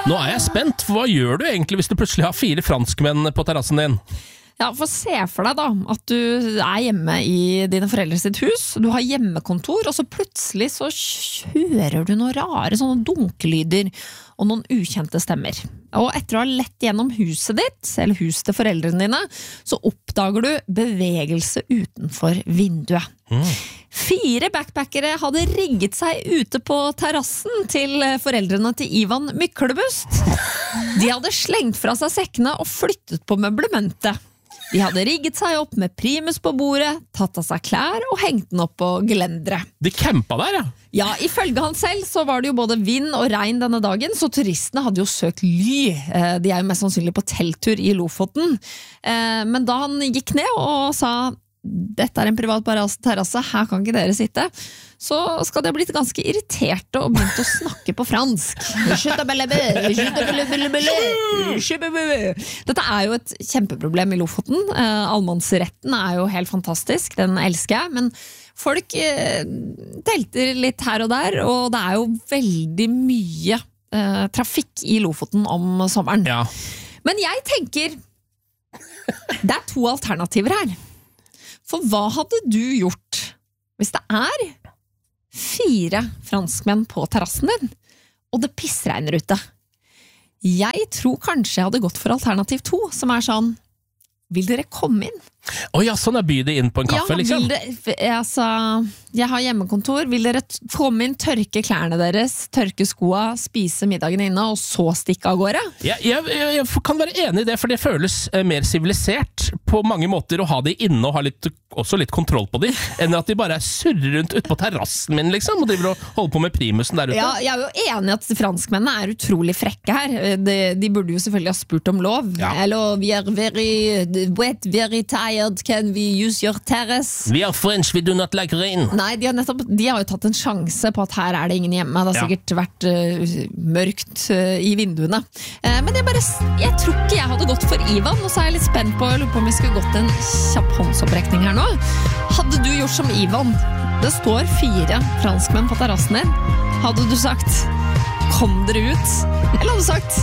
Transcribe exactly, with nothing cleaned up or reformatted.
Nå er jeg spent, for hva gjør du egentlig hvis du plutselig har fire franskmenn på terrassen din? Ja, for se for deg da, at du er hjemme i dine foreldre sitt hus, du har hjemmekontor, og så plutselig så hører du noen rare sånne dunkelyder og noen ukjente stemmer. Og etter å ha lett gjennom huset ditt, eller huset til foreldrene dine, så oppdager du bevegelse utenfor vinduet. Mm. Fire backpackere hadde rigget seg ute på terrassen til foreldrene til Ivan Myklebust. De hadde slengt fra seg sekkene og flyttet på møblementet. De hadde rigget seg opp med primus på bordet, tatt av seg klær og hengt den opp på gelendere. De campa der, ja? Ja, ifølge han selv så var det jo både vind og regn denne dagen, så turistene hadde jo søkt ly. De er jo mest sannsynlig på telttur i Lofoten. Men da han gikk ned og sa dette er en privat terrasse, her kan ikke dere sitte, så skal de ha blitt ganske irriterte og begynt å snakke på fransk. Dette er jo et kjempeproblem i Lofoten. Allemannsretten er jo helt fantastisk, den elsker jeg, men folk telter litt her og der, og det er jo veldig mye eh, trafikk i Lofoten om sommeren. Ja. Men jeg tenker, det er to alternativer her. For hva hadde du gjort hvis det er fire franskmenn på terrassen din, og det pissregner ute? Jeg tror kanskje jeg hadde gått for alternativ to, som er sånn, vil dere komme inn? Å ja, sånn er by det inn på en kaffe, ja, liksom? Det, altså, jeg har hjemmekontor, vil dere t- komme inn, tørke klærne deres, tørke skoa, spise middagen inne, og så stikke av gårde? Ja, jeg, jeg, jeg kan være enig i det, for det føles eh, mer sivilisert på mange måter å ha de inne og ha litt, også litt kontroll på de, enn at de bare surrer rundt ute på terrassen min, liksom, og driver og holder på med primusen der ute. Ja, jeg er jo enig at franskmennene er utrolig frekke her. De, de burde jo selvfølgelig ha spurt om lov. Ja. Eller, we are very wet, very tired, can we use your terrace? We are French, we do not like rain. Nei, de har, nettopp, de har jo tatt en sjanse på at her er det ingen hjemme. Det har Ja. sikkert vært uh, mørkt uh, i vinduene. Uh, men jeg, bare, jeg tror ikke jeg hadde gått for Ivan, og så er jeg litt spent på, jeg lurer på om vi skulle gått en kjapp håndsopprekning her nå. Hadde du gjort som Ivan? Det står fire franskmenn på terrassen din. Hadde du sagt, kom dere ut? Eller hadde du sagt,